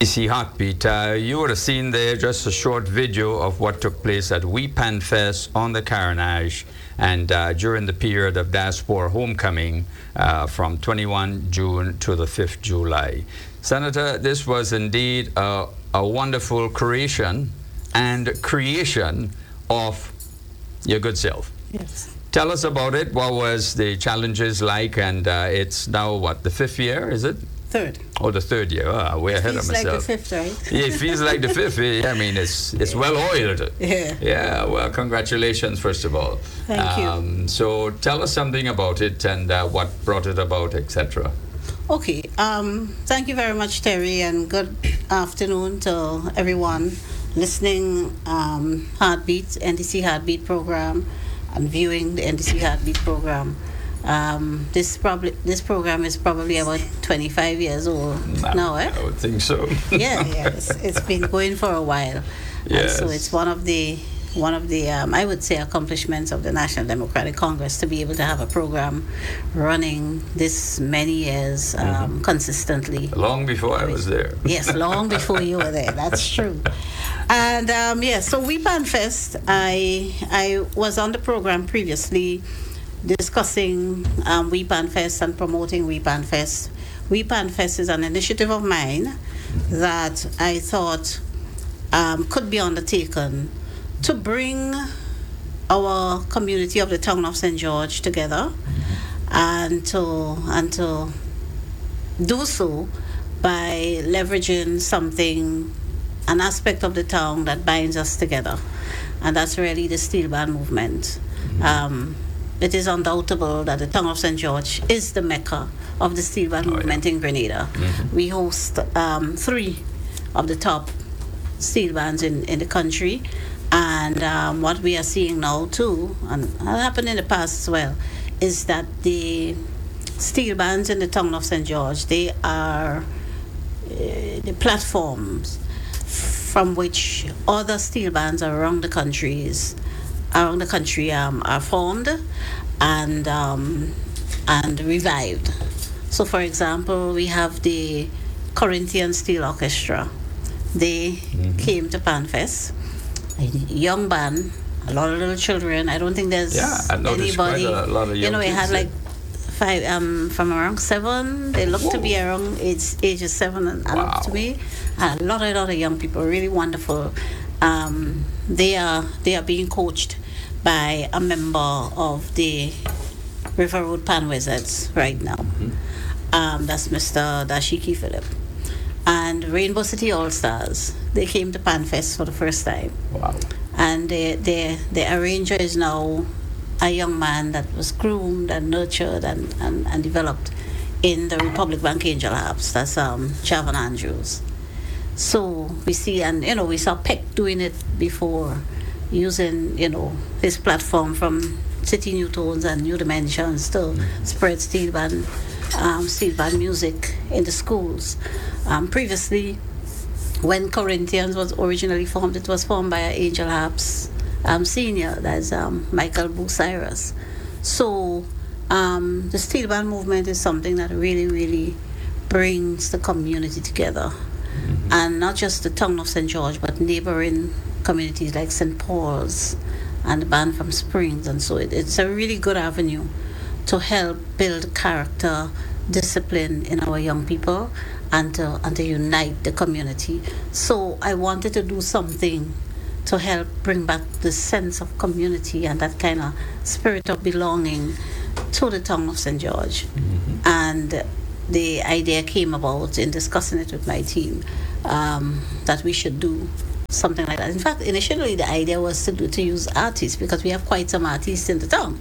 NDC Heartbeat. You would have seen there just a short video of what took place at Weepan Fest on the Carenage and during the period of Diaspora Homecoming from 21 June to the 5th July. Senator, this was indeed a wonderful creation of your good self. Yes. Tell us about it. What was the challenges like? And it's now, what, the 5th year, is it? Third. Oh, the 3rd year. Oh, way ahead of myself. Feels like the 5th, right? Yeah, it feels like the 5th. I mean, it's well oiled. Yeah. Yeah, well, congratulations, first of all. Thank you. So tell us something about it and what brought it about, etc. Okay. Thank you very much, Terry, and good afternoon to everyone listening Heartbeat, NDC Heartbeat program, and viewing the NDC Heartbeat program. This program is probably about 25 years old now, eh? I would think so. Yeah. It's been going for a while. Yes. And so it's one of the I would say accomplishments of the National Democratic Congress to be able to have a program running this many years consistently. Long before I was there. Yes, long before you were there. That's true. And so Weepan Fest, I was on the program previously discussing Weepan Fest and promoting Weepan Fest. Weepan Fest is an initiative of mine that I thought could be undertaken to bring our community of the town of St. George together and to do so by leveraging an aspect of the town that binds us together, and that's really the steel band movement. It is undoubtable that the town of St. George is the mecca of the steel band movement in Grenada. We host 3 of the top steel bands in the country, and what we are seeing now too, and it happened in the past as well, is that the steel bands in the town of St. George, they are the platforms from which other steel bands around the country are formed and revived. So, for example, we have the Corinthian Steel Orchestra. They came to PanFest, a young band, a lot of little children. I don't think there's anybody. Quite a lot of young it kids had like 5 from around 7. They look to be around ages 7 and up to me. A lot of young people, really wonderful. They are being coached by a member of the River Road Pan Wizards right now. That's Mr. Dashiki Philip. And Rainbow City All Stars, they came to PanFest for the first time. Wow. And the arranger is now a young man that was groomed and nurtured and developed in the Republic Bank Angel Harps. That's Chavan Andrews. So we see, and we saw Peck doing it before, using his platform from City New Tones and New Dimensions to spread steel band music in the schools. Previously, when Corinthians was originally formed, it was formed by Angel Harps senior, that's Michael Bucyrus. So the steel band movement is something that really, really brings the community together. And not just the town of St. George, but neighboring communities like St. Paul's and the band from Springs. And so it's a really good avenue to help build character, discipline in our young people, and to unite the community. So I wanted to do something to help bring back the sense of community and that kind of spirit of belonging to the town of St. George. And the idea came about in discussing it with my team, that we should do something like that. In fact, initially the idea was to use artists, because we have quite some artists in the town.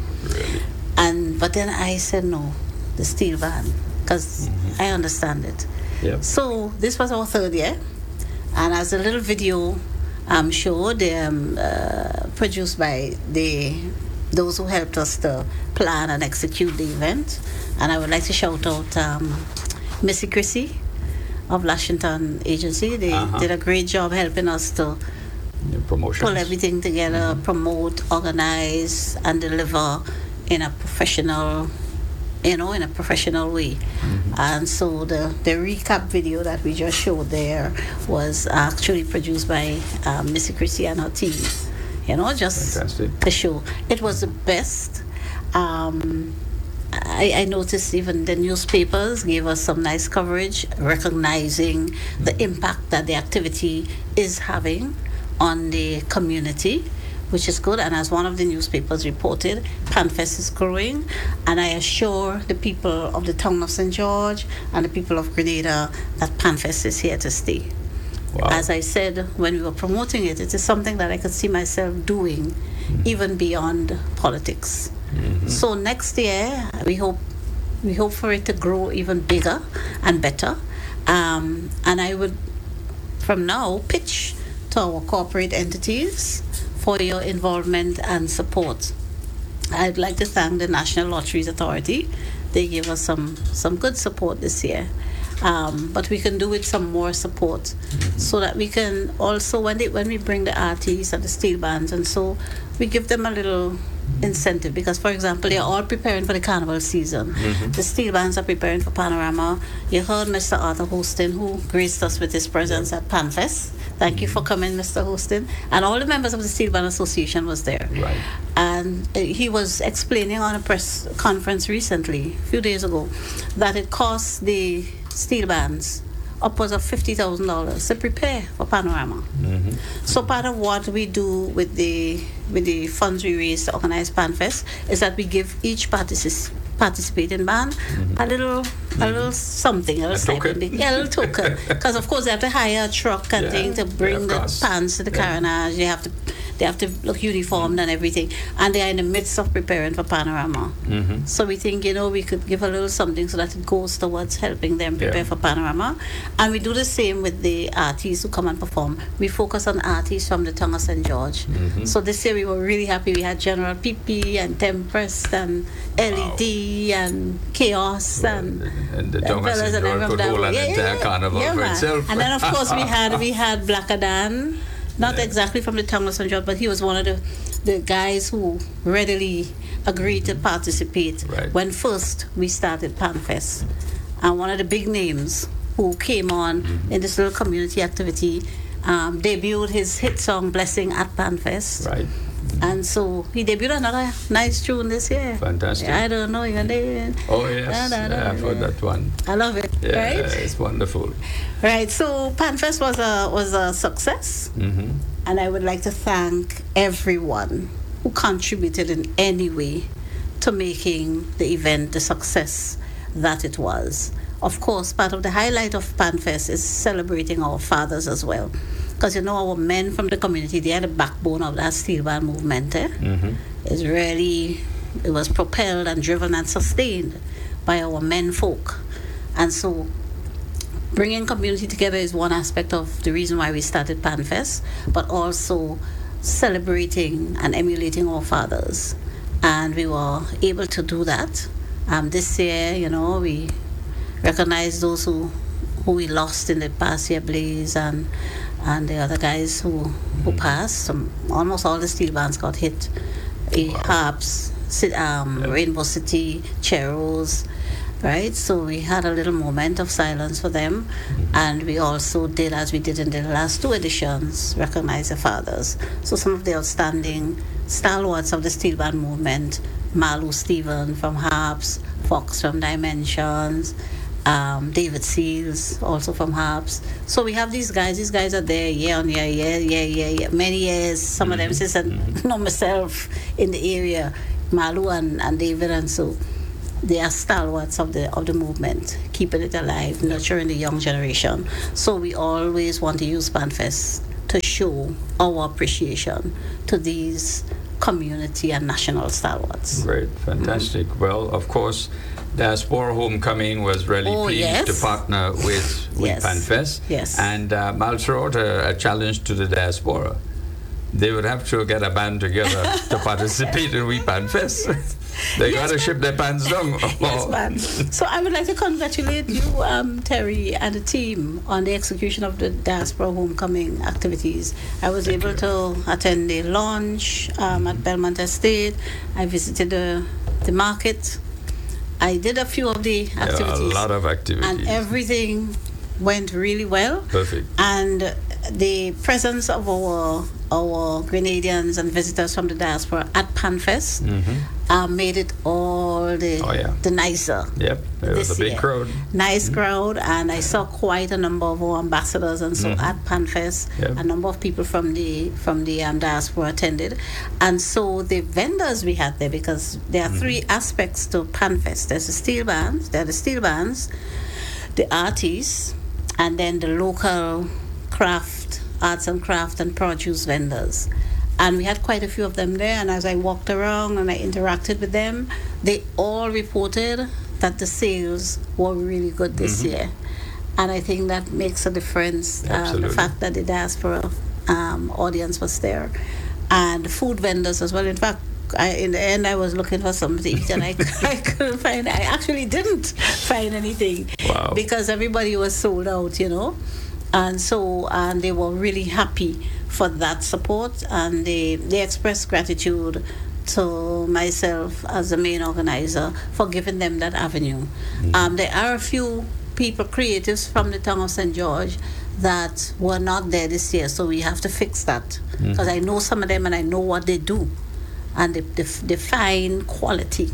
Really? But then I said no, the steel band, because I understand it. Yep. So this was our 3rd year, and as a little video showed, produced by those who helped us to plan and execute the event. And I would like to shout out Missy Chrissy of Lashington Agency. They did a great job helping us to pull everything together, promote, organize, and deliver in a professional in a professional way. And so the recap video that we just showed there was actually produced by Missy Christie and her team. Just Fantastic. to show. It was the best. I noticed even the newspapers gave us some nice coverage, recognizing the impact that the activity is having on the community, which is good. And as one of the newspapers reported, PanFest is growing. And I assure the people of the town of St. George and the people of Grenada that PanFest is here to stay. Wow. As I said when we were promoting it, it is something that I could see myself doing even beyond politics. So next year, we hope for it to grow even bigger and better. And I would, from now, pitch to our corporate entities for your involvement and support. I'd like to thank the National Lotteries Authority. They gave us some good support this year. But we can do with some more support, so that we can also, when we bring the artists and the steel bands, and so we give them a little incentive, because, for example, they're all preparing for the carnival season. The steel bands are preparing for Panorama. You heard Mr. Arthur Houston, who graced us with his presence at PanFest. Thank you for coming, Mr. Houston. And all the members of the Steel Band Association was there. Right. And he was explaining on a press conference recently, a few days ago, that it costs the steel bands upwards of $50,000 to prepare for Panorama. So part of what we do with the funds we raise to organize PanFest is that we give each participating band a little something, a little token. Yeah, a little token. Because of course they have to hire a truck and thing to bring the pans to the carnage. They have to look uniformed and everything, and they are in the midst of preparing for Panorama. So we think, we could give a little something so that it goes towards helping them prepare for Panorama. And we do the same with the artists who come and perform. We focus on artists from the town of St. George. So this year we were really happy. We had General PP and Tempest and LED and Chaos and the town of St. George could hold an entire carnival for itself. And then of course we had Black Adan. Not exactly from the town of St. George, but he was one of the guys who readily agreed to participate when first we started PanFest. And one of the big names who came on in this little community activity debuted his hit song Blessing at PanFest. Right. And so he debuted another nice tune this year. Fantastic. I don't know your name. Oh, yes. I've heard that one. I love it. Yeah, right? It's wonderful. Right. So PanFest was a success. And I would like to thank everyone who contributed in any way to making the event the success that it was. Of course, part of the highlight of PanFest is celebrating our fathers as well. Because, our men from the community, they are the backbone of that steel band movement. It was propelled and driven and sustained by our men folk. And so bringing community together is one aspect of the reason why we started PanFest, but also celebrating and emulating our fathers. And we were able to do that. This year, we recognized those who we lost in the past year, Blaze and the other guys who passed. Almost all the steel bands got hit. Harps, Rainbow City, Cheros, right? So we had a little moment of silence for them. And we also did, as we did in the last two editions, recognize the fathers. So some of the outstanding stalwarts of the steel band movement, Malu Stephen from Harps, Fox from Dimensions, David Seals, also from Harps. So we have these guys. These guys are there year on year, many years. Some of them since I know myself in the area, Malu and David, and so they are stalwarts of the movement, keeping it alive, nurturing the young generation. So we always want to use PanFest to show our appreciation to these community and national stalwarts. Great, fantastic. Well, of course, Diaspora Homecoming was really pleased to partner with PanFest. Yes. And Mal threw out a challenge to the diaspora. They would have to get a band together to participate in PanFest. They got to ship their pants down. Yes, ma'am. So I would like to congratulate you, Terry, and the team on the execution of the Diaspora Homecoming activities. I was able to attend the launch at Belmont Estate. I visited the market. I did a few of the activities. Yeah, a lot of activities. And everything went really well. Perfect. And the presence of our Grenadians and visitors from the diaspora at PanFest made it all the nicer. Yep, it was a big crowd. Nice crowd, and I saw quite a number of our ambassadors, and so at PanFest, a number of people from the diaspora attended, and so the vendors we had there, because there are three aspects to PanFest. There's the steel bands, the artists, and then the local arts and craft and produce vendors. And we had quite a few of them there, and as I walked around and I interacted with them, they all reported that the sales were really good this year. And I think that makes a difference, the fact that the diaspora audience was there. And food vendors as well. In fact, in the end, I was looking for something to eat, and I couldn't find. I actually didn't find anything. Wow. Because everybody was sold out, and so they were really happy for that support, and they expressed gratitude to myself as the main organizer for giving them that avenue. There are a few people, creatives from the town of St. George, that were not there this year, so we have to fix that, because I know some of them and I know what they do, and the fine quality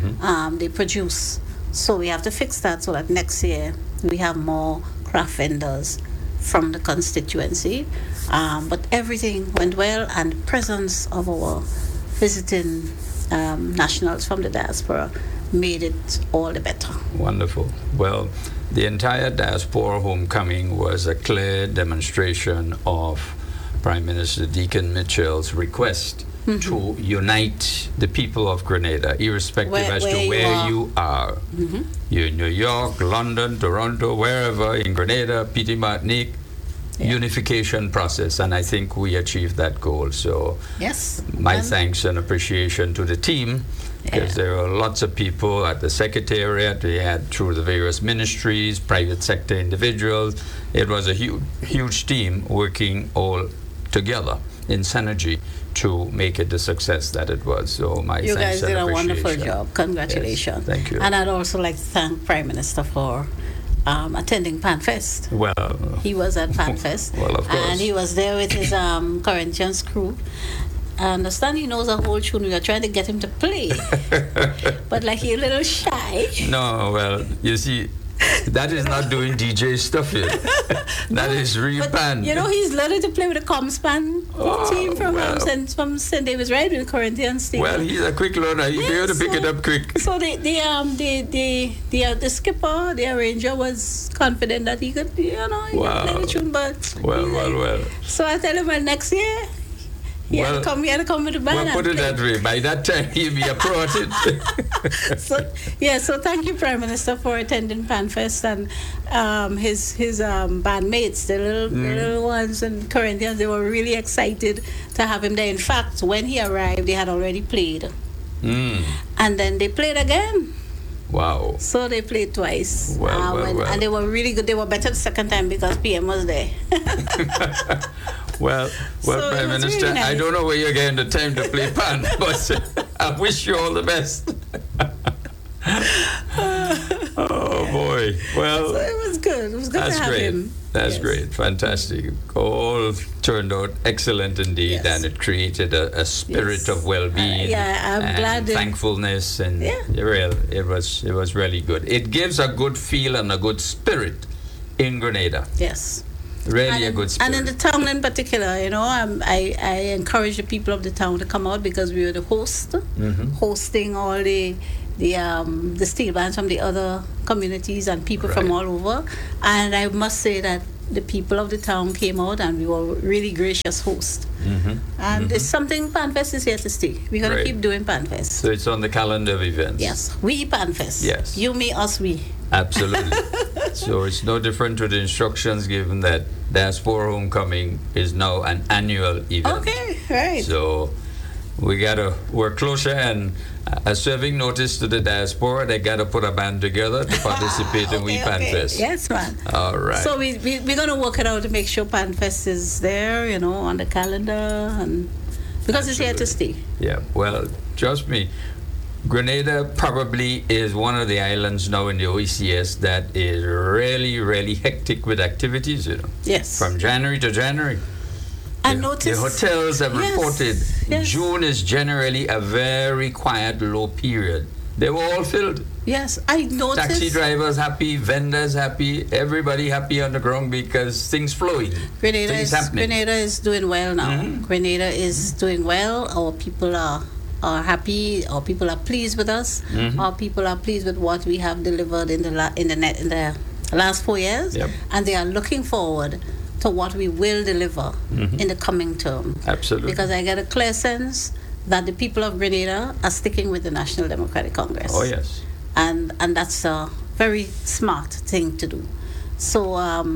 they produce. So we have to fix that so that next year we have more craft vendors from the constituency. But everything went well, and the presence of our visiting nationals from the diaspora made it all the better. Wonderful. Well, the entire diaspora homecoming was a clear demonstration of Prime Minister Deacon Mitchell's request to unite the people of Grenada, irrespective as to where you are. You're in New York, London, Toronto, wherever, in Grenada, Petit Martinique, unification process, and I think we achieved that goal. So yes, my thanks and appreciation to the team, because there were lots of people at the secretariat. We had through the various ministries, private sector individuals. It was a huge team working all together in synergy to make it the success that it was. So my you thanks guys did and a wonderful job. Congratulations. Yes, thank you. And I'd also like to thank Prime Minister for attending PanFest. Well, he was at PanFest. Well, of course. And he was there with his Corinthians crew. I understand he knows a whole tune. We are trying to get him to play. But like he's a little shy. No, well, you see, that is not doing DJ stuff yet. That is real band. He's learning to play with the Comspan team from St. David's, right? With the Corinthians team. Well, he's a quick learner. He'll be able to pick it up quick. So the skipper, the arranger, was confident that he could, he could play the tune. But well. So I tell him, next year, he had to come with the band. Well, put it that way. By that time, he'll be a pro at it. So thank you, Prime Minister, for attending PanFest, and his bandmates, the little ones and Corinthians. They were really excited to have him there. In fact, when he arrived, they had already played, and then they played again. Wow. So they played twice. Well. And they were really good. They were better the second time because PM was there. Well, so Prime Minister, really nice. I don't know where you're getting the time to play pan, but I wish you all the best. Oh boy! Well, so it was good. It was good to have him. That's great. Fantastic. All turned out excellent indeed, and it created a spirit of well-being. I'm glad. Thankfulness, and it was really good. It gives a good feel and a good spirit in Grenada. Yes. Really a good spirit. And in the town in particular, I encourage the people of the town to come out, because we were the host, hosting all the steel bands from the other communities and people from all over. And I must say that the people of the town came out, and we were really gracious hosts. And it's something, PanFest is here to stay. We're going to keep doing PanFest. So it's on the calendar of events. Yes, we PanFest. Yes. You, me, us, we. Absolutely. So it's no different to the instructions given that Diaspora Homecoming is now an annual event. Okay, right. So we got to work closer, and serving notice to the diaspora, they got to put a band together to participate in PanFest. Yes, man. All right. So we're going to work it out to make sure PanFest is there, on the calendar, and because it's here to stay. Yeah, well, trust me, Grenada probably is one of the islands now in the OECS that is really, really hectic with activities, you know. Yes. From January to January. I The noticed. hotels have Yes, reported yes. June is generally a very quiet, low period. They were all filled. Yes, I noticed. Taxi drivers happy, vendors happy, everybody happy on the ground because things flowing. Things happening. Grenada is doing well now. Mhm. Grenada is doing well. Our people are happy. Our people are pleased with us. Mhm. Our people are pleased with what we have delivered in the last 4 years, Yep. and they are looking forward to what we will deliver Mhm. in the coming term. Absolutely. Because I get a clear sense that the people of Grenada are sticking with the National Democratic Congress. Oh, yes. And that's a very smart thing to do. So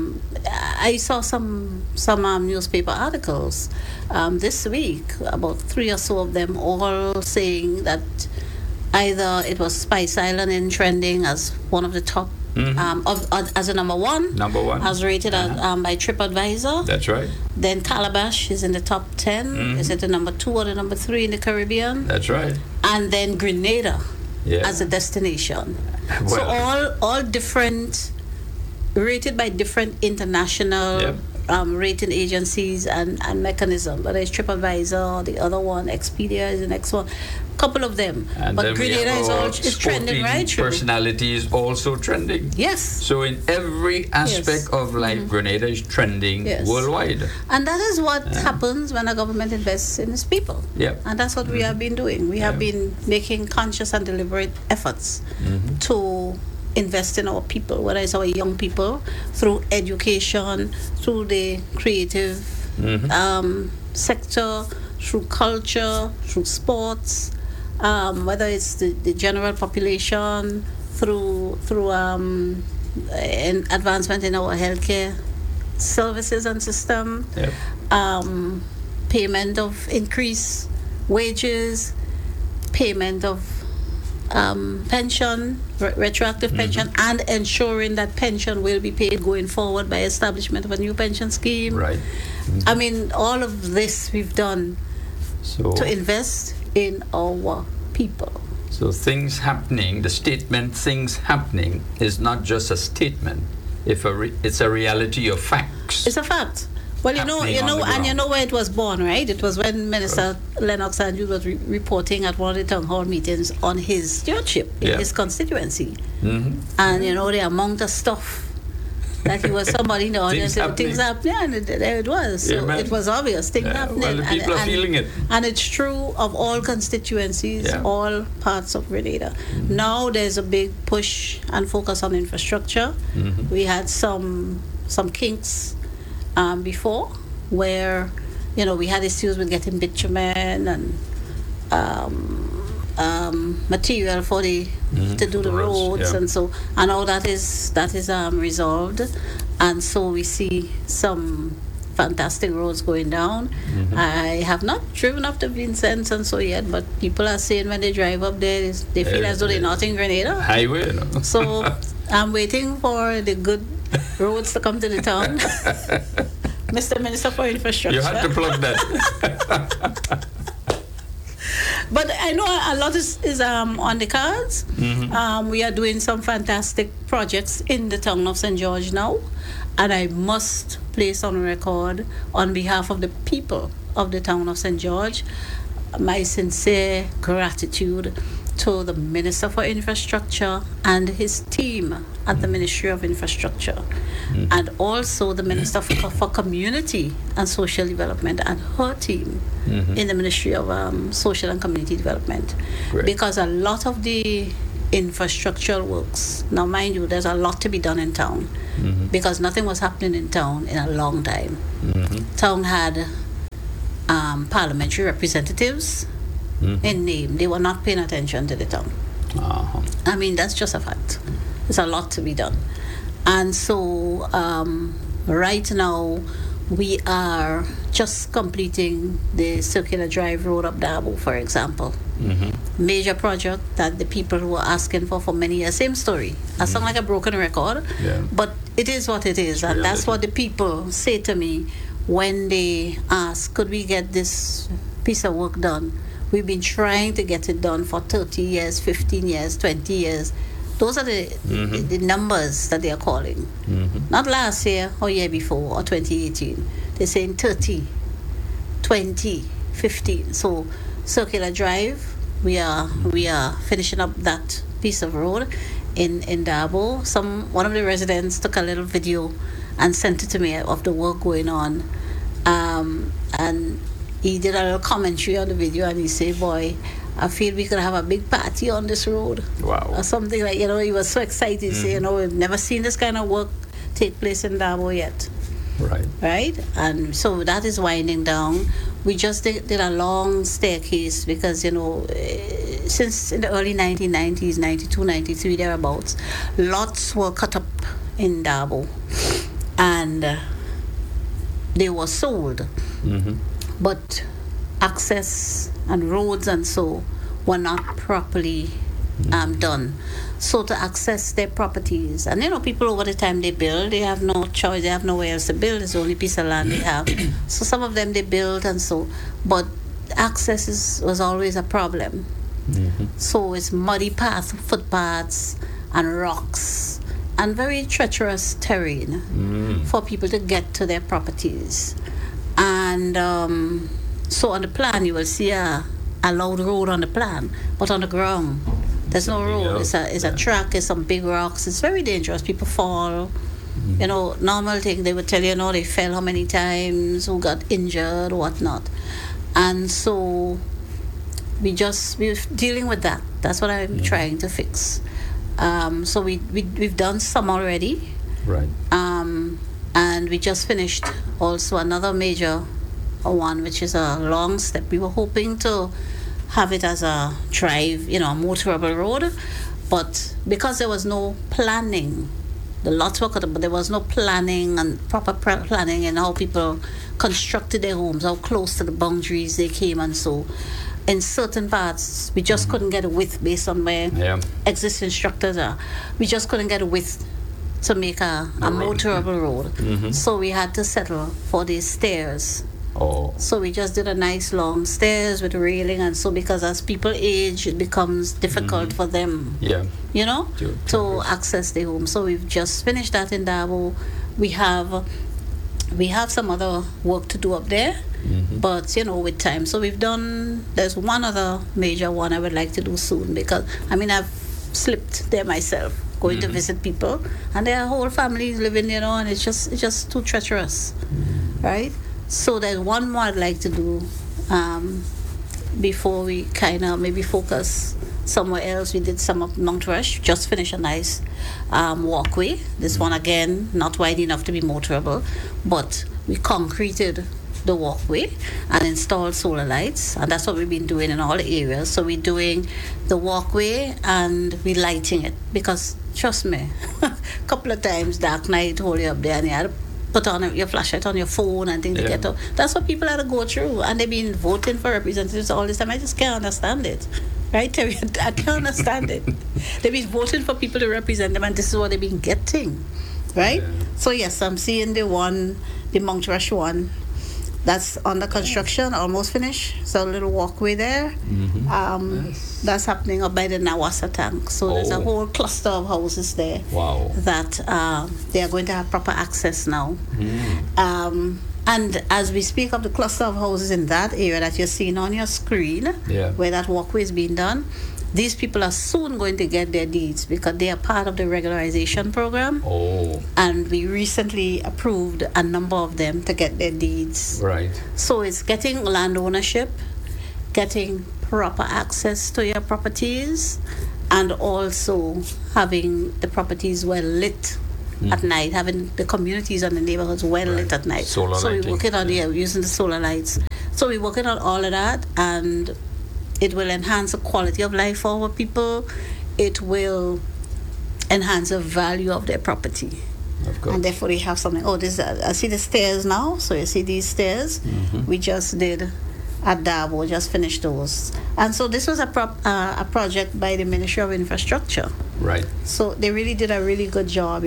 I saw some newspaper articles this week, about 3 or so of them, all saying that either it was Spice Island in trending as one of the top, as a number one. Number one. As rated by TripAdvisor. That's right. Then Calabash is in the top 10. Is it the number 2 or the number 3 in the Caribbean? That's right. And then Grenada Yeah. as a destination. So Well- all different, rated by different international Yep. rating agencies and mechanism. Whether it's TripAdvisor or the other one, Expedia is the next one. Couple of them. And But then we Grenada have our is trending, sporting right? Shruti? personalities also trending. Yes. So in every aspect of life, Grenada is trending Yes. worldwide. And that is what happens when a government invests in its people. Yep. And that's what we have been doing. We have been making conscious and deliberate efforts to invest in our people, whether it's our young people, through education, through the creative sector, through culture, through sports, whether it's the general population, through advancement in our healthcare services and system, Yep. payment of increased wages, payment of pension, retroactive pension, and ensuring that pension will be paid going forward by establishment of a new pension scheme. Right. I mean, all of this we've done So, to invest in our people. so things happening, the statement "things happening" is not just a statement. It's a reality of facts. It's a fact. Well, Happening on the and you ground. know where it was born, right? It was when Minister Lennox Andrews was reporting at one of the town hall meetings on his stewardship in Yeah. his constituency. Mhm. And the amount of stuff that he was somebody in the audience, things happening, and there it was. So Yeah, man. it was obvious, things Yeah, happening. well, the people are feeling it. And it's true of all constituencies, Yeah. all parts of Grenada. Now there's a big push and focus on infrastructure. We had some kinks before, where we had issues with getting bitumen and material for to do the roads, yeah. and so all that is resolved, and so we see some fantastic roads going down. I have not driven up to Vincent and so yet, but people are saying when they drive up there, they feel as though they're not in Grenada. Highway, no? So I'm waiting for the good roads to come to the town. Mr. Minister for Infrastructure. You have to plug that. But I know a lot is on the cards. We are doing some fantastic projects in the town of St. George now. And I must place on record, on behalf of the people of the town of St. George, my sincere gratitude to the Minister for Infrastructure and his team at the Ministry of Infrastructure, and also the Minister for Community and Social Development and her team in the Ministry of Social and Community Development. Great. Because a lot of the infrastructural works, now mind you, there's a lot to be done in town, because nothing was happening in town in a long time. Town had parliamentary representatives in name. They were not paying attention to the town. I mean, that's just a fact. There's a lot to be done. And so right now we are just completing the Circular Drive Road up Dabo, for example. Major project that the people were asking for many years. Same story. I sound like a broken record, but it is what it is. And that's what the people say to me when they ask, could we get this piece of work done? We've been trying to get it done for 30 years, 15 years, 20 years. Those are the numbers that they are calling. Not last year or year before or 2018. They're saying 30, 20, 15. So Circular Drive, we are finishing up that piece of road in Dabo. One of the residents took a little video and sent it to me of the work going on. And he did a little commentary on the video, and he said, boy, I feel we could have a big party on this road. Wow. Or something like, he was so excited. He said, we've never seen this kind of work take place in Dabo yet. Right? And so that is winding down. We just did a long staircase because, since in the early 1990s, 92, 93, thereabouts, lots were cut up in Dabo. And they were sold. But access and roads and so were not properly done. So to access their properties, and people over the time they build, they have no choice, they have nowhere else to build, it's the only piece of land they have. So some of them they build and so, but access was always a problem. So it's muddy paths, footpaths and rocks and very treacherous terrain for people to get to their properties. And so on the plan you will see a loud road on the plan, but on the ground there's no road. It's a track, it's some big rocks. It's very dangerous. People fall. Normal thing, they would tell you, they fell how many times, who got injured, whatnot. And so we're dealing with that. That's what I'm trying to fix. So we've done some already. Right. And we just finished also another major one, which is a long step. We were hoping to have it as a drive, a motorable road, but because there was no planning, the lots were cut up, but there was no planning and proper planning and how people constructed their homes, how close to the boundaries they came, and so in certain parts we just couldn't get a width based on where existing structures are. We just couldn't get a width to make a motorable road. So we had to settle for these stairs. So we just did a nice long stairs with railing, and so because as people age, it becomes difficult for them, to access their home. So we've just finished that in Dabo. We have some other work to do up there, but with time. So there's one other major one I would like to do soon, because I've slipped there myself, going to visit people, and their whole families living, and it's just too treacherous, right? So there's one more I'd like to do before we kind of maybe focus somewhere else. We did some of Mount Rush, just finished a nice walkway. This one, again, not wide enough to be motorable, but we concreted the walkway and installed solar lights, and that's what we've been doing in all the areas. So we're doing the walkway and we're lighting it, because trust me, a couple of times dark night hold you up there and you had to put on your flashlight on your phone and things to get up. That's what people had to go through, and they've been voting for representatives all this time. I just can't understand it, right, Terry? I can't understand it. They've been voting for people to represent them, and this is what they've been getting, right? So yes, I'm seeing the Mount Rush one, that's under construction, almost finished. So a little walkway there. That's happening up by the Nawassa tank. So there's a whole cluster of houses there. Wow. That they are going to have proper access now. And as we speak of the cluster of houses in that area that you're seeing on your screen, where that walkway is being done, these people are soon going to get their deeds, because they are part of the regularization program. And we recently approved a number of them to get their deeds. Right. So it's getting land ownership, getting proper access to your properties, and also having the properties well lit at night, having the communities and the neighborhoods well lit at night. Solar so lighting. we're working on using the solar lights. So we're working on all of that, and it will enhance the quality of life for our people. It will enhance the value of their property. Of course. And therefore they have something. I see the stairs now. So you see these stairs. We just did at Dabo, just finished those. And so this was a project by the Ministry of Infrastructure. Right. So they really did a really good job,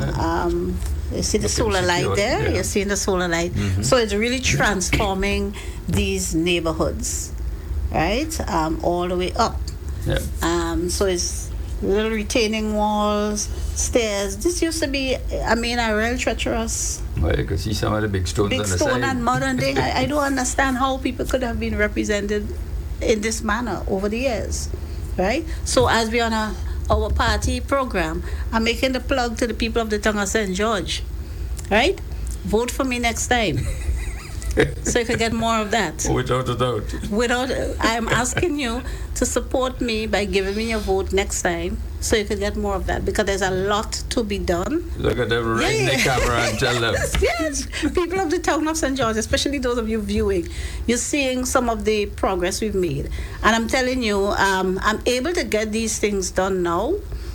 You see the solar light there? You're seeing the solar light. So it's really transforming these neighborhoods. right? All the way up. Yeah. So it's little retaining walls, stairs. This used to be, a real treacherous. Well, you can see some of the big stones Big on the stone side. and mud and thing. I don't understand how people could have been represented in this manner over the years, right? So as we on our party program, I'm making the plug to the people of the town of St. George, right? Vote for me next time. So you can get more of that. Without a doubt. I'm asking you to support me by giving me your vote next time, so you can get more of that, because there's a lot to be done. Look at them right in the camera and tell them. Yes, people of the town of St. George, especially those of you viewing, you're seeing some of the progress we've made. And I'm telling you, I'm able to get these things done now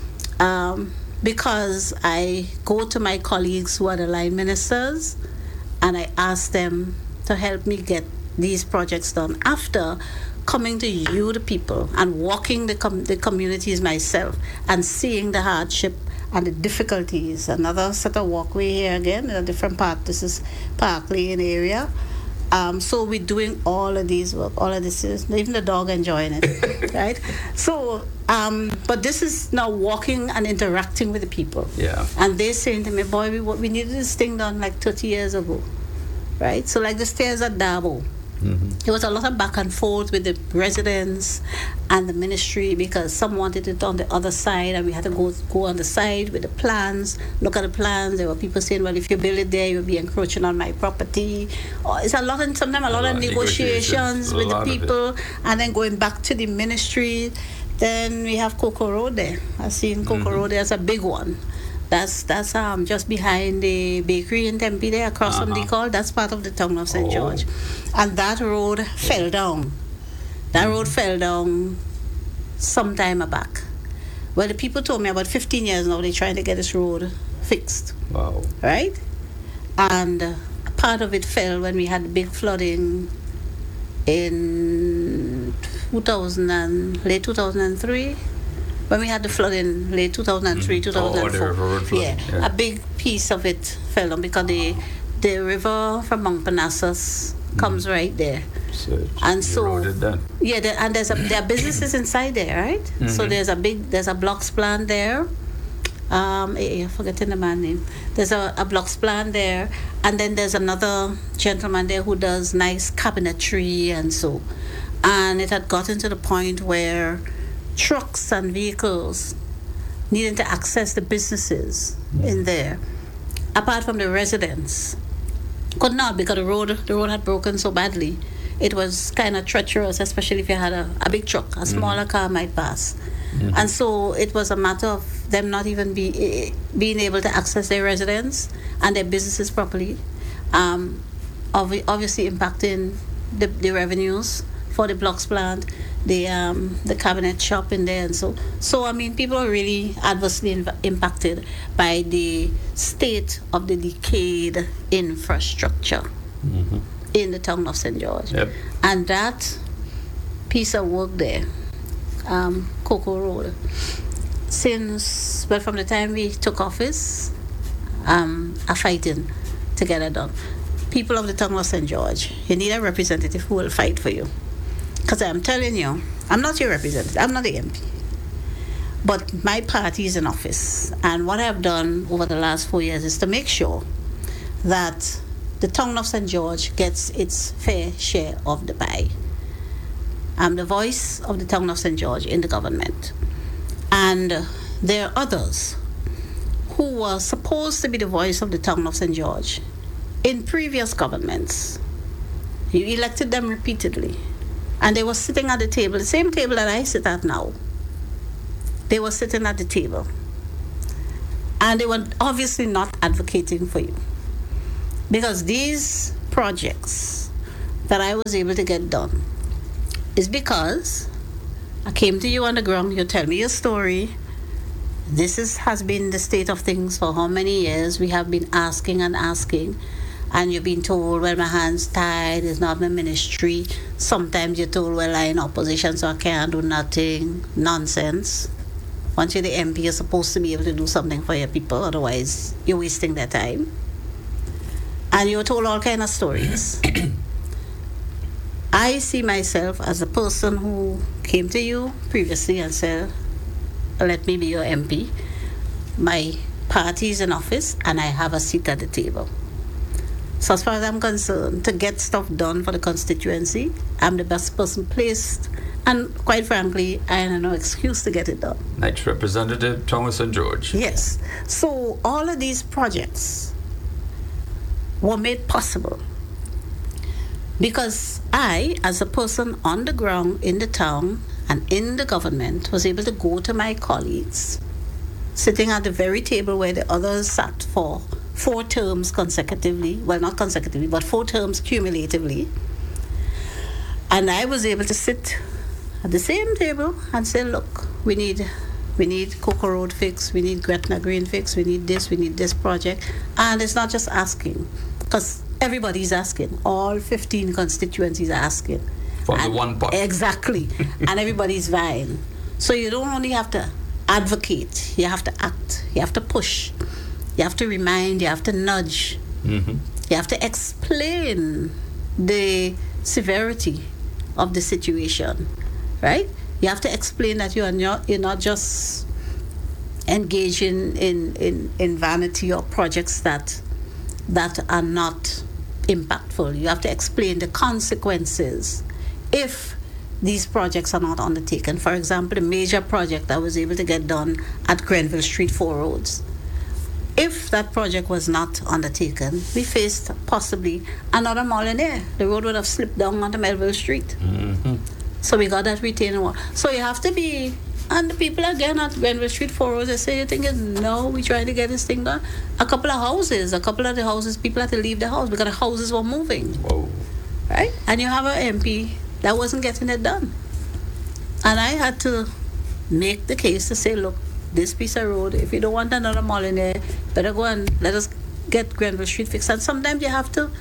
because I go to my colleagues who are the line ministers and I ask them to help me get these projects done after coming to you, the people, and walking the communities myself and seeing the hardship and the difficulties. Another set of walkway here again in a different part. This is Park Lane area. So we're doing all of these work, all of this is, even the dog enjoying it, right? So, but this is now walking and interacting with the people. Yeah. And they're saying to me, boy, we needed this thing done like 30 years ago, right? So like the stairs at Dabo. Mm-hmm. There was a lot of back and forth with the residents and the ministry because some wanted it on the other side and we had to go on the side with the plans, look at the plans. There were people saying, well, if you build it there, you'll be encroaching on my property. It's a lot, and sometimes a lot of negotiations with the people, and then going back to the ministry. Then we have Coco Road there. I've seen Coco Road there as a big one. That's just behind the bakery in Tempe there, across from the call. That's part of the town of St. George. And that road fell down. That road fell down some time back. Well, the people told me about 15 years now they're trying to get this road fixed. Wow. Right? And part of it fell when we had the big flooding in late 2003. When we had the flooding late 2003, 2004. The road flooding. Yeah, a big piece of it fell down because the river from Mount Parnassus comes right there. And there are businesses inside there, right? Mm-hmm. So there's a blocks plant there. I'm forgetting the man's name. There's a blocks plant there, and then there's another gentleman there who does nice cabinetry and so. And it had gotten to the point where trucks and vehicles needing to access the businesses in there, apart from the residents, could not because the road had broken so badly. It was kind of treacherous, especially if you had a big truck. A smaller car might pass. Mm-hmm. And so it was a matter of them not even being able to access their residence and their businesses properly, obviously impacting the revenues for the blocks plant, the cabinet shop in there, and so I mean, people are really adversely impacted by the state of the decayed infrastructure in the town of St. George. Yep. And that piece of work there, Coco Road, from the time we took office, are fighting to get it done. People of the town of St. George, you need a representative who will fight for you. Because I'm telling you, I'm not your representative, I'm not the MP. But my party is in office. And what I've done over the last 4 years is to make sure that the town of St. George gets its fair share of the pie. I'm the voice of the town of St. George in the government. And there are others who were supposed to be the voice of the town of St. George in previous governments. You elected them repeatedly. And they were sitting at the table, the same table that I sit at now. They were sitting at the table. And they were obviously not advocating for you. Because these projects that I was able to get done is because I came to you on the ground, you tell me your story. This has been the state of things for how many years? We have been asking and asking. And you've been told, well, my hands tied, it's not my ministry. Sometimes you're told, well, I'm in opposition, so I can't do nothing. Nonsense. Once you're the MP, you're supposed to be able to do something for your people, otherwise you're wasting their time. And you're told all kinds of stories. I see myself as a person who came to you previously and said, let me be your MP. My party is in office and I have a seat at the table. So as far as I'm concerned, to get stuff done for the constituency, I'm the best person placed. And quite frankly, I have no excuse to get it done. Next, Representative Thomas St. George. Yes. So all of these projects were made possible because I, as a person on the ground in the town and in the government, was able to go to my colleagues, sitting at the very table where the others sat for 4 terms consecutively, well, not consecutively, but 4 terms cumulatively. And I was able to sit at the same table and say, look, we need Cocoa Road fix, we need Gretna Green fix, we need this project. And it's not just asking, because everybody's asking. All 15 constituencies are asking. For the one pot. Exactly. And everybody's vying. So you don't only have to advocate, you have to act, you have to push. You have to remind, you have to nudge, you have to explain the severity of the situation, right? You have to explain that you're not just engaging in vanity or projects that are not impactful. You have to explain the consequences if these projects are not undertaken. For example, the major project I was able to get done at Grenville Street 4 roads. If that project was not undertaken, we faced possibly another Molyneux. The road would have slipped down onto Melville Street. So we got that retaining wall. So you have to be, and the people again at Grenville Street 4 roads, they say, you think, no, we're trying to get this thing done. A couple of the houses, people had to leave the house because the houses were moving. Whoa. Right? And you have an MP that wasn't getting it done. And I had to make the case to say, look, this piece of road, if you don't want another Molyneux, better go and let us get Grenville Street fixed. And sometimes you have to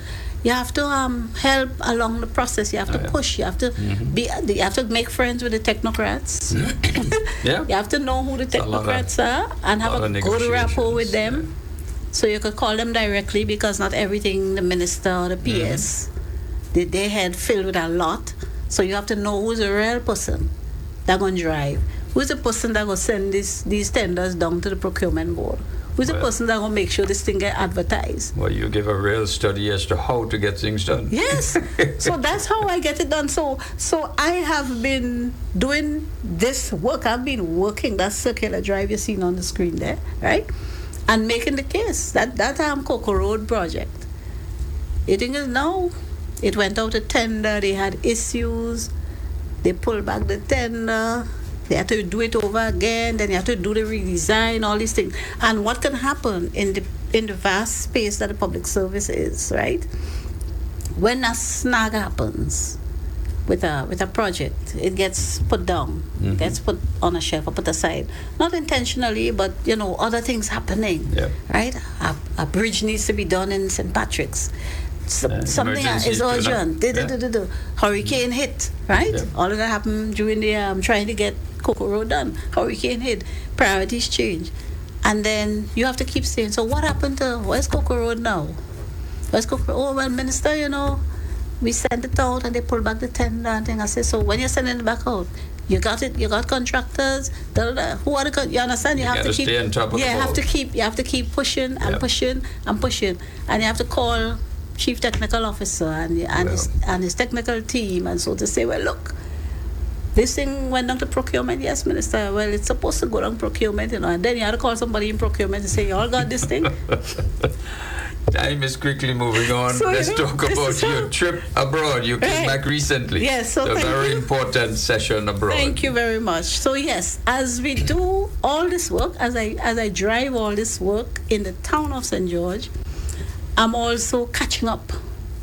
help along the process. You have to push. You have to you have to make friends with the technocrats. Yeah. You have to know who the technocrats are and have a good rapport with them. So you could call them directly, because not everything the minister or the PS they had filled with a lot. So you have to know who's a real person that's going to drive. Who's the person that will send these tenders down to the procurement board? Who's the person that will make sure this thing get advertised? Well, you give a real study as to how to get things done. Yes. So that's how I get it done. So I have been doing this work. I've been working that circular drive you're seeing on the screen there, right? And making the case that Cocoa Road project. The thing is now, it went out to tender. They had issues. They pulled back the tender. They have to do it over again. Then you have to do the redesign, all these things. And what can happen in the vast space that the public service is, right? When a snag happens with a project, it gets put down, gets put on a shelf or put aside. Not intentionally, but other things happening, right? A bridge needs to be done in St. Patrick's. Something is urgent. Hurricane hit, right? All of that happened during the trying to get Cocoa Road done. Hurricane hit, priorities change, and then you have to keep saying, so what happened to, where's Cocoa Road now? Where's Cocoa Road? Oh, well, Minister, we sent it out and they pulled back the tender and thing. I said, so when you're sending it back out, you got it, you got contractors, who are the, you understand? You have to keep, stay on top of you have to keep pushing and pushing and pushing, and you have to call Chief Technical Officer and his technical team, and so to say, well, look, this thing went down to procurement. Yes, Minister. Well, it's supposed to go down procurement, and then you have to call somebody in procurement and say, you all got this thing. Time is quickly moving on. So, let's talk about your trip abroad. You came back recently. Yes, so a very important session abroad. Thank you very much. So yes, as we do all this work, as I drive all this work in the town of St. George, I'm also catching up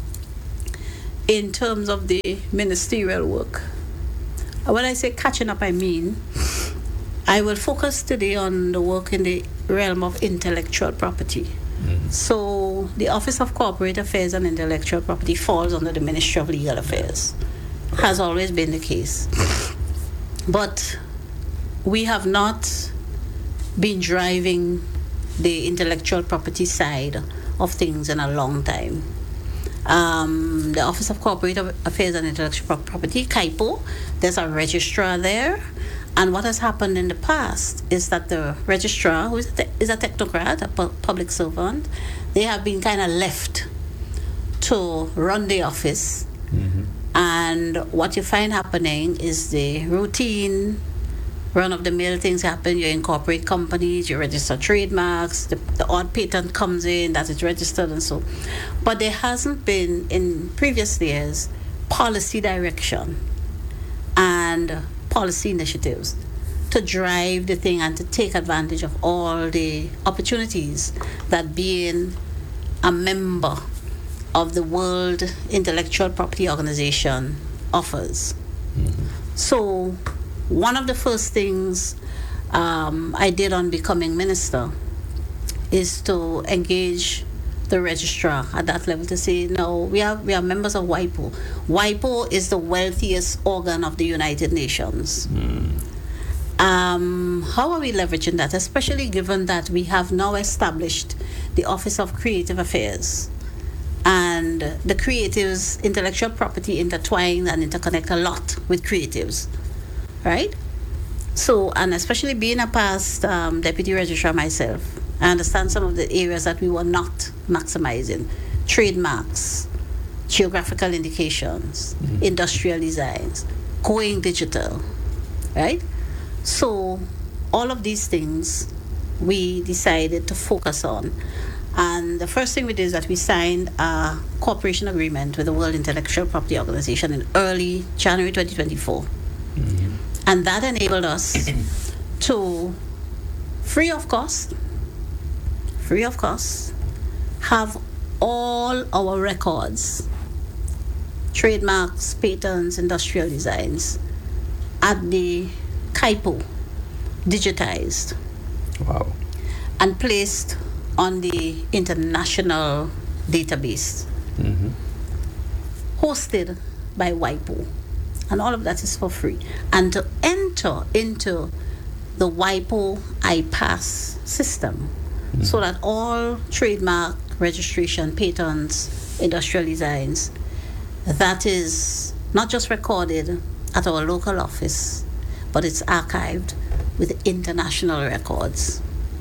in terms of the ministerial work. When I say catching up, I mean I will focus today on the work in the realm of intellectual property. So the Office of Corporate Affairs and Intellectual Property falls under the Ministry of Legal Affairs. Has always been the case. But we have not been driving the intellectual property side of things in a long time. the Office of Corporate Affairs and Intellectual Property, CIPO. There's a registrar there. And what has happened in the past is that the registrar, who is a technocrat, a public servant, they have been kind of left to run the office. And what you find happening is the routine run-of-the-mill things happen. You incorporate companies, you register trademarks, the odd patent comes in that is registered and so. But there hasn't been, in previous years, policy direction and policy initiatives to drive the thing and to take advantage of all the opportunities that being a member of the World Intellectual Property Organization offers. So one of the first things I did on becoming minister is to engage the registrar at that level to say, no, we are members of WIPO. WIPO is the wealthiest organ of the United Nations. How are we leveraging that, especially given that we have now established the Office of Creative Affairs, and the creatives, intellectual property intertwine and interconnect a lot with creatives, right? So, and especially being a past deputy registrar myself, I understand some of the areas that we were not maximizing: trademarks, geographical indications, industrial designs, going digital, right? So all of these things we decided to focus on. And the first thing we did is that we signed a cooperation agreement with the World Intellectual Property Organization in early January 2024. And that enabled us to, free of cost, have all our records, trademarks, patents, industrial designs, at the CIPO, digitized. Wow. And placed on the international database, hosted by WIPO. And all of that is for free. And to enter into the WIPO iPass system, so that all trademark registration, patents, industrial designs, that is not just recorded at our local office, but it's archived with international records.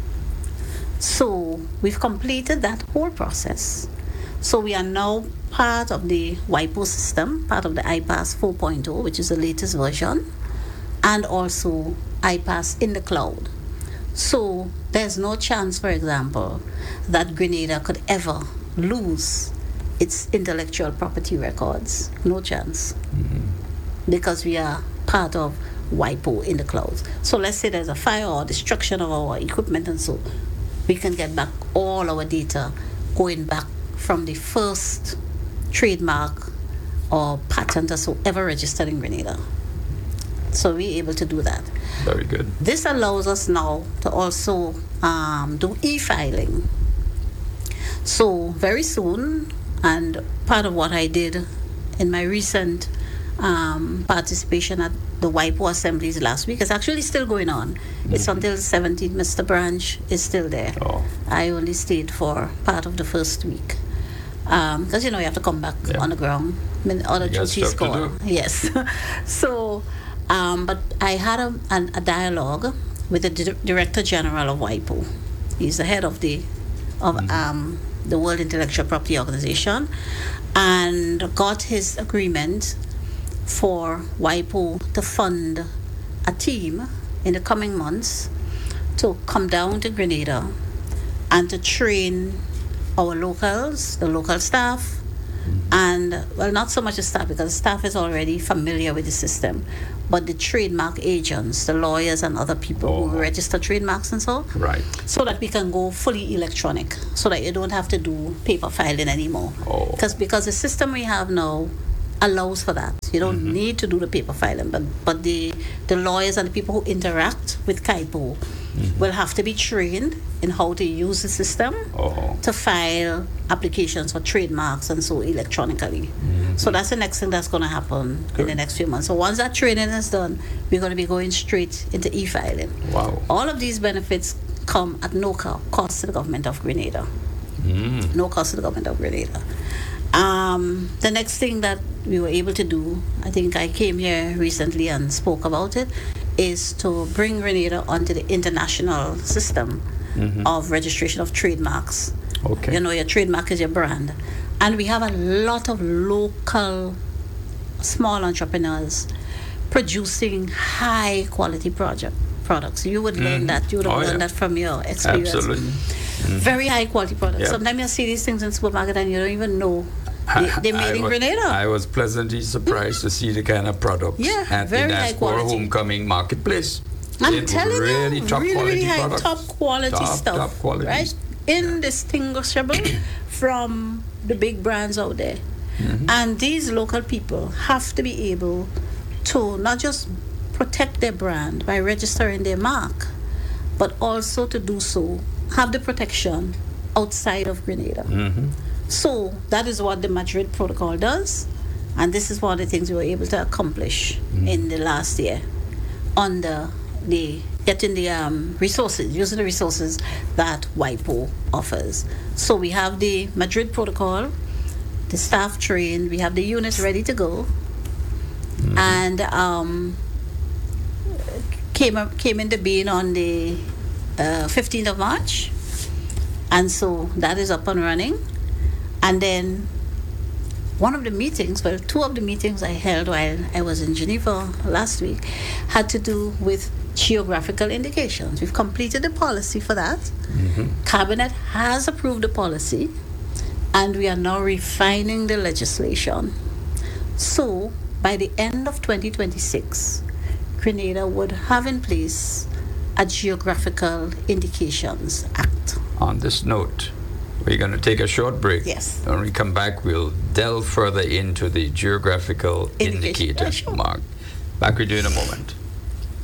So we've completed that whole process. So we are now part of the WIPO system, part of the iPass 4.0, which is the latest version, and also iPass in the cloud. So there's no chance, for example, that Grenada could ever lose its intellectual property records. No chance. Because we are part of WIPO in the cloud. So let's say there's a fire or destruction of our equipment and so, we can get back all our data going back from the first trademark or patent or so ever registered in Grenada. So we're able to do that. Very good. This allows us now to also do e-filing. So very soon, and part of what I did in my recent participation at the WIPO assemblies last week is actually still going on. It's until the 17th. Mr. Branch is still there. I only stayed for part of the first week. Because, you have to come back on the ground. I mean, other duties call. Yes. So, but I had a dialogue with the Director General of WIPO. He's the head of the World Intellectual Property Organization, and got his agreement for WIPO to fund a team in the coming months to come down to Grenada and to train our locals, the local staff, and, well, not so much the staff, because the staff is already familiar with the system, but the trademark agents, the lawyers and other people who register trademarks and so, right, so that we can go fully electronic, so that you don't have to do paper filing anymore. Because the system we have now allows for that. You don't need to do the paper filing, but the lawyers and the people who interact with CIPO will have to be trained in how to use the system to file applications for trademarks and so electronically. So that's the next thing that's going to happen in the next few months. So once that training is done, we're going to be going straight into e-filing. Wow. All of these benefits come at no cost to the government of Grenada. No cost to the government of Grenada. The next thing that we were able to do, I think I came here recently and spoke about it, is to bring Grenada onto the international system of registration of trademarks. Okay. You know, your trademark is your brand. And we have a lot of local small entrepreneurs producing high quality products. You would learn that. You would have learned that from your experience. Absolutely. Very high quality products. Yep. Sometimes you see these things in the supermarket and you don't even know they're made in Grenada. I was pleasantly surprised to see the kind of products at the very high Diaspora quality. Homecoming Marketplace. I'm telling really you, top really, quality really high, products. top quality stuff. Top quality. Right? Indistinguishable from the big brands out there. And these local people have to be able to not just protect their brand by registering their mark, but also to do so, have the protection outside of Grenada. So that is what the Madrid Protocol does, and this is one of the things we were able to accomplish in the last year under the getting the resources, using the resources that WIPO offers. So we have the Madrid Protocol, the staff trained, we have the units ready to go, and came into being on the 15th of March, and so that is up and running. And then one of the meetings, well, two of the meetings I held while I was in Geneva last week had to do with geographical indications. We've completed the policy for that. Cabinet has approved the policy, and we are now refining the legislation. So by the end of 2026, Grenada would have in place a Geographical Indications Act. On this note, we're going to take a short break. Yes. When we come back, we'll delve further into the geographical Indication. indicator mark. Back with you in a moment.